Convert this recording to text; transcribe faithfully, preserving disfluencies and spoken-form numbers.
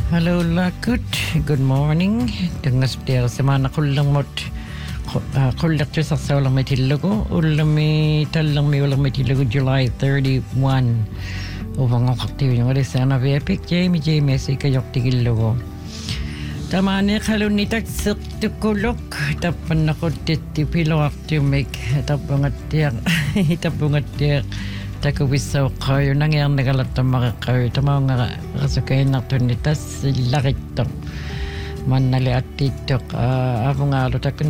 Halo lakut, good morning. Tengas dia semana kullang mot kullak tu saksa ulang may tilago, ulang may talang may ulang may tilago July thirty-first. Upang ang kaktiw yung ulit sana vepik, Jamie Jamie si kayok tigilago. Tama ni kalun ni taksik tukulok, tapan ako titipilo aktiw make, tapungat tiyak, tapungat tiyak. Tako wisaw kayo nangyang nagalata makakayo tama nga kasukay na to nitas lakit to manali at titok ako nga alo takon